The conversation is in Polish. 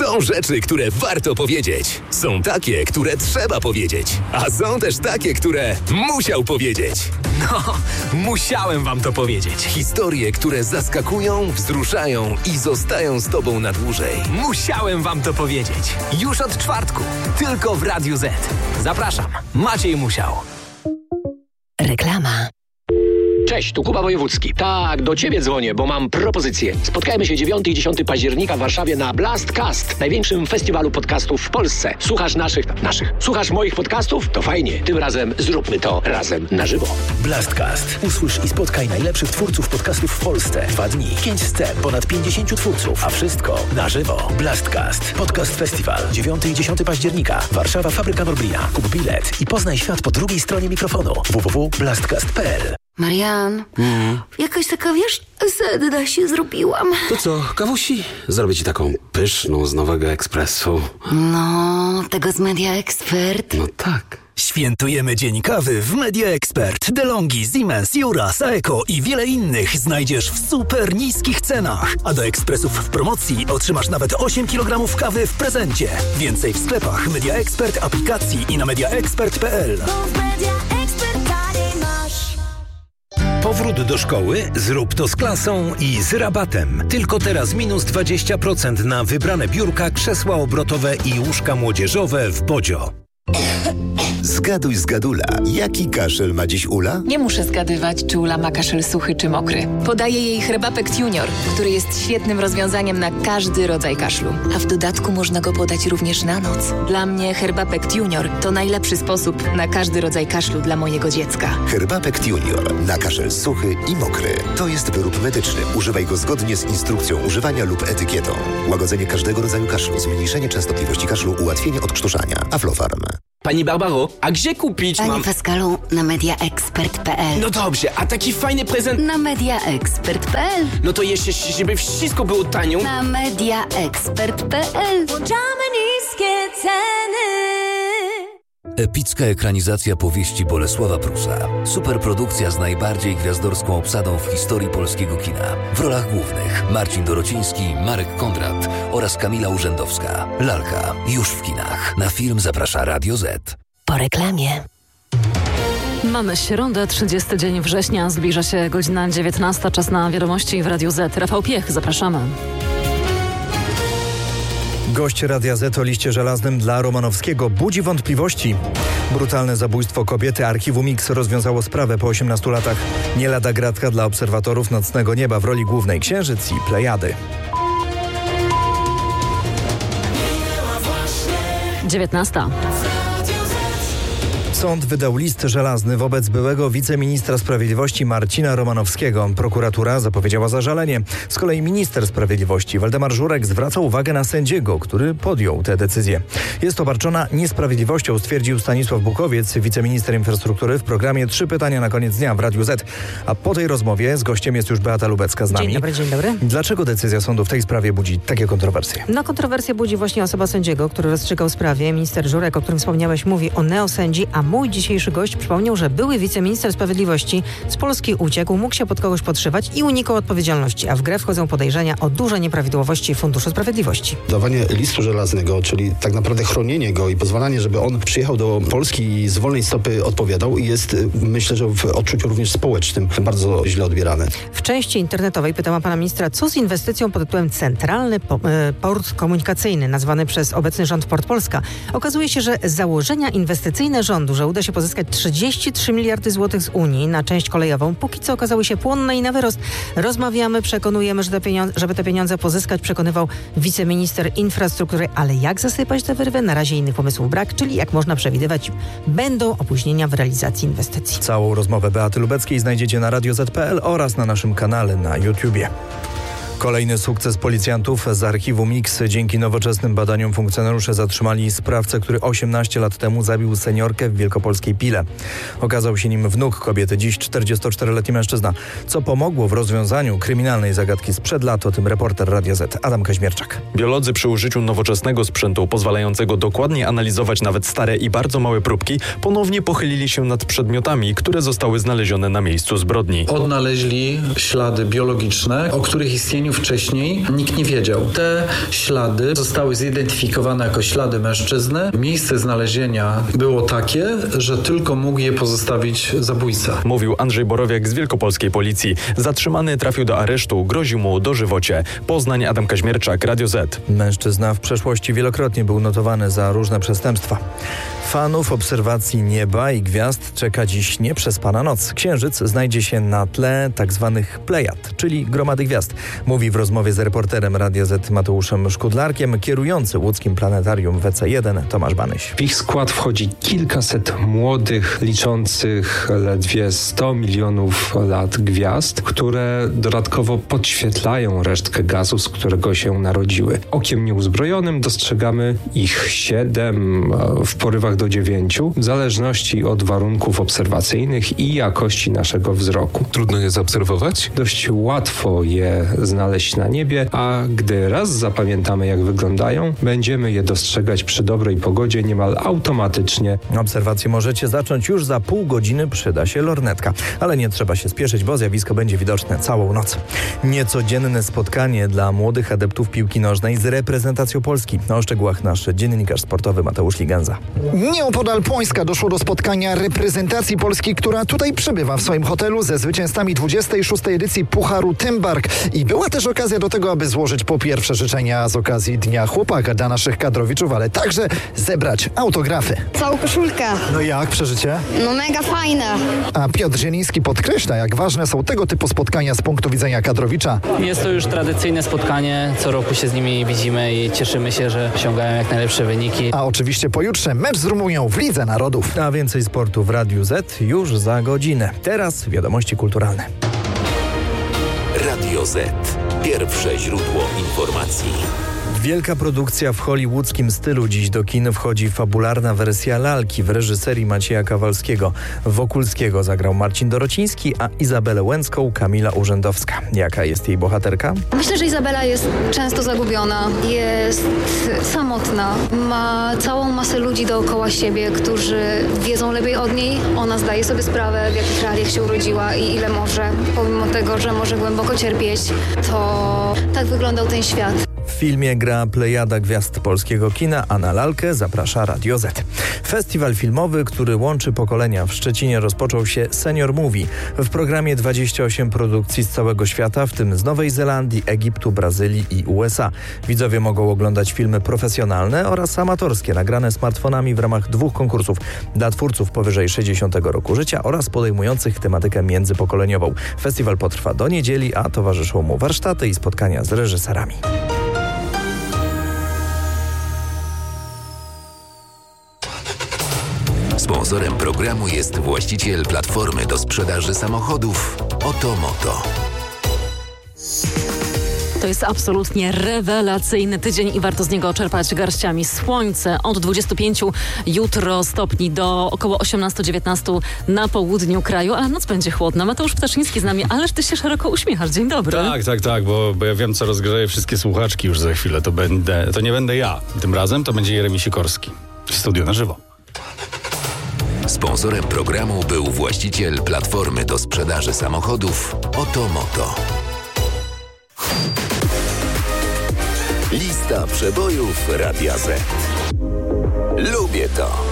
Są rzeczy, które warto powiedzieć. Są takie, które trzeba powiedzieć. A są też takie, które musiał powiedzieć. No, musiałem wam to powiedzieć. Historie, które zaskakują, wzruszają i zostają z tobą na dłużej. Musiałem wam to powiedzieć. Już od czwartku. Tylko w Radiu Z. Zapraszam. Maciej Musiał. Reklama. Cześć, tu Kuba Wojewódzki. Tak, do ciebie dzwonię, bo mam propozycję. Spotkajmy się 9 i 10 października w Warszawie na Blastcast, największym festiwalu podcastów w Polsce. Słuchasz Słuchasz moich podcastów? To fajnie. Tym razem zróbmy to razem na żywo. Blastcast. Usłysz i spotkaj najlepszych twórców podcastów w Polsce. 2 dni, 5 scen, ponad 50 twórców, a wszystko na żywo. Blastcast. Podcast Festiwal. 9 i 10 października. Warszawa, Fabryka Norblina. Kup bilet i poznaj świat po drugiej stronie mikrofonu. www.blastcast.pl. Marian, jakaś taka, wiesz, sedna się zrobiłam. To co, kawusi? Zrobię ci taką pyszną z Nowego Ekspresu. No, tego z Media Expert. No tak. Świętujemy Dzień Kawy w Media Expert. DeLonghi, Siemens, Jura, Saeco i wiele innych znajdziesz w super niskich cenach. A do ekspresów w promocji otrzymasz nawet 8 kg kawy w prezencie. Więcej w sklepach Media Expert, aplikacji i na mediaexpert.pl. Powrót do szkoły? Zrób to z klasą i z rabatem. Tylko teraz minus 20% na wybrane biurka, krzesła obrotowe i łóżka młodzieżowe w Bodzio. Zgaduj z Gadula. Jaki kaszel ma dziś Ula? Nie muszę zgadywać, czy Ula ma kaszel suchy czy mokry. Podaję jej Herbapekt Junior, który jest świetnym rozwiązaniem na każdy rodzaj kaszlu. A w dodatku można go podać również na noc. Dla mnie Herbapekt Junior to najlepszy sposób na każdy rodzaj kaszlu dla mojego dziecka. Herbapekt Junior na kaszel suchy i mokry. To jest wyrób medyczny. Używaj go zgodnie z instrukcją używania lub etykietą. Łagodzenie każdego rodzaju kaszlu, zmniejszenie częstotliwości kaszlu, ułatwienie odkrztuszania. Aflofarm. Pani Barbaro, a gdzie kupić Panie Pascalu, na mediaexpert.pl. No dobrze, a taki fajny prezent... Na mediaexpert.pl. No to jeszcze, żeby wszystko było tanio. Na mediaexpert.pl. Włączamy niskie ceny. Epicka ekranizacja powieści Bolesława Prusa. Superprodukcja z najbardziej gwiazdorską obsadą w historii polskiego kina. W rolach głównych Marcin Dorociński, Marek Kondrat oraz Kamila Urzędowska. Lalka już w kinach. Na film zaprasza Radio Z. Po reklamie. Mamy środę, 30 dzień września. Zbliża się godzina 19. Czas na wiadomości w Radiu Z. Rafał Piech, zapraszamy. Gość Radia Z o liście żelaznym dla Romanowskiego budzi wątpliwości. Brutalne zabójstwo kobiety Archiwum X rozwiązało sprawę po 18 latach. Nie lada gratka dla obserwatorów nocnego nieba w roli głównej Księżyc i Plejady. 19. Sąd wydał list żelazny wobec byłego wiceministra sprawiedliwości Marcina Romanowskiego. Prokuratura zapowiedziała zażalenie. Z kolei minister sprawiedliwości Waldemar Żurek zwraca uwagę na sędziego, który podjął tę decyzję. Jest obarczona niesprawiedliwością, stwierdził Stanisław Bukowiec, wiceminister infrastruktury w programie 3 pytania na koniec dnia w Radiu Z. A po tej rozmowie z gościem jest już Beata Lubecka z nami. Dzień dobry. Dlaczego decyzja sądu w tej sprawie budzi takie kontrowersje? No, kontrowersję budzi właśnie osoba sędziego, który rozstrzygał sprawę. Minister Żurek, o którym wspomniałeś, mówi o neosędzi, a mój dzisiejszy gość przypomniał, że były wiceminister sprawiedliwości z Polski uciekł, mógł się pod kogoś podszywać i unikał odpowiedzialności, a w grę wchodzą podejrzenia o duże nieprawidłowości Funduszu Sprawiedliwości. Dawanie listu żelaznego, czyli tak naprawdę chronienie go i pozwalanie, żeby on przyjechał do Polski i z wolnej stopy odpowiadał, jest, myślę, że w odczuciu również społecznym bardzo źle odbierane. W części internetowej pytała pana ministra, co z inwestycją pod tytułem Centralny Port Komunikacyjny, nazwany przez obecny rząd Port Polska. Okazuje się, że założenia inwestycyjne rządu, że uda się pozyskać 33 miliardy złotych z Unii na część kolejową, póki co okazały się płonne i na wyrost. Rozmawiamy, przekonujemy, żeby te pieniądze pozyskać, przekonywał wiceminister infrastruktury, ale jak zasypać tę wyrwę? Na razie innych pomysłów brak, czyli jak można przewidywać, będą opóźnienia w realizacji inwestycji. Całą rozmowę Beaty Lubeckiej znajdziecie na radioz.pl oraz na naszym kanale na YouTubie. Kolejny sukces policjantów z Archiwum X. Dzięki nowoczesnym badaniom funkcjonariusze zatrzymali sprawcę, który 18 lat temu zabił seniorkę w wielkopolskiej Pile. Okazał się nim wnuk kobiety, dziś 44-letni mężczyzna. Co pomogło w rozwiązaniu kryminalnej zagadki sprzed lat, o tym reporter Radia Z Adam Kaźmierczak. Biolodzy przy użyciu nowoczesnego sprzętu pozwalającego dokładnie analizować nawet stare i bardzo małe próbki ponownie pochylili się nad przedmiotami, które zostały znalezione na miejscu zbrodni. Odnaleźli ślady biologiczne, o których istnieniu dniu wcześniej nikt nie wiedział. Te ślady zostały zidentyfikowane jako ślady mężczyzny. Miejsce znalezienia było takie, że tylko mógł je pozostawić zabójca. Mówił Andrzej Borowiak z wielkopolskiej policji. Zatrzymany trafił do aresztu, groził mu dożywocie. Poznań, Adam Kaźmierczak, Radio Z. Mężczyzna w przeszłości wielokrotnie był notowany za różne przestępstwa. Fanów obserwacji nieba i gwiazd czeka dziś nieprzespana noc. Księżyc znajdzie się na tle tzw. plejad, czyli gromady gwiazd. Mówi w rozmowie z reporterem Radia Z Mateuszem Szkudlarkiem kierujący łódzkim planetarium WC1 Tomasz Banyś. W ich skład wchodzi kilkaset młodych, liczących ledwie 100 milionów lat gwiazd, które dodatkowo podświetlają resztkę gazu, z którego się narodziły. Okiem nieuzbrojonym dostrzegamy ich 7, w porywach do 9, w zależności od warunków obserwacyjnych i jakości naszego wzroku. Trudno je zaobserwować? Dość łatwo je znaleźć na niebie, a gdy raz zapamiętamy, jak wyglądają, będziemy je dostrzegać przy dobrej pogodzie niemal automatycznie. Obserwacje możecie zacząć już za pół godziny, przyda się lornetka. Ale nie trzeba się spieszyć, bo zjawisko będzie widoczne całą noc. Niecodzienne spotkanie dla młodych adeptów piłki nożnej z reprezentacją Polski. O szczegółach nasz dziennikarz sportowy Mateusz Ligenza. Nieopodal Płońska doszło do spotkania reprezentacji Polski, która tutaj przybywa w swoim hotelu ze zwycięzcami 26. edycji Pucharu Tymbark. I była też okazja do tego, aby złożyć po pierwsze życzenia z okazji Dnia Chłopaka dla naszych kadrowiczów, ale także zebrać autografy. Całą koszulkę. No jak przeżycie? No mega fajne. A Piotr Zieliński podkreśla, jak ważne są tego typu spotkania z punktu widzenia kadrowicza. Jest to już tradycyjne spotkanie, co roku się z nimi widzimy i cieszymy się, że osiągają jak najlepsze wyniki. A oczywiście pojutrze mecz z Rumunią w Lidze Narodów. A więcej sportu w Radiu Z już za godzinę. Teraz wiadomości kulturalne. Radio Z. Pierwsze źródło informacji. Wielka produkcja w hollywoodzkim stylu. Dziś do kin wchodzi fabularna wersja Lalki w reżyserii Macieja Kawalskiego. Wokulskiego zagrał Marcin Dorociński, a Izabelę Łęcką Kamila Urzędowska. Jaka jest jej bohaterka? Myślę, że Izabela jest często zagubiona, jest samotna. Ma całą masę ludzi dookoła siebie, którzy wiedzą lepiej od niej. Ona zdaje sobie sprawę, w jakich realiach się urodziła i ile może. Pomimo tego, że może głęboko cierpieć, to tak wyglądał ten świat. W filmie gra plejada gwiazd polskiego kina, a na Lalkę zaprasza Radio Z. Festiwal filmowy, który łączy pokolenia. W Szczecinie rozpoczął się Senior Movie. W programie 28 produkcji z całego świata, w tym z Nowej Zelandii, Egiptu, Brazylii i USA. Widzowie mogą oglądać filmy profesjonalne oraz amatorskie, nagrane smartfonami w ramach 2 konkursów dla twórców powyżej 60 roku życia oraz podejmujących tematykę międzypokoleniową. Festiwal potrwa do niedzieli, a towarzyszą mu warsztaty i spotkania z reżyserami. Sponsorem programu jest właściciel platformy do sprzedaży samochodów Otomoto. To jest absolutnie rewelacyjny tydzień i warto z niego czerpać garściami. Słońce od 25 jutro stopni do około 18-19 na południu kraju, ale noc będzie chłodna. Mateusz Ptaszyński z nami, ależ ty się szeroko uśmiechasz. Dzień dobry. Tak, bo ja wiem, co rozgrzeje wszystkie słuchaczki już za chwilę. To nie będę ja. Tym razem to będzie Jeremi Sikorski. W studiu na żywo. Sponsorem programu był właściciel platformy do sprzedaży samochodów Otomoto. Lista przebojów Radia Z. Lubię to.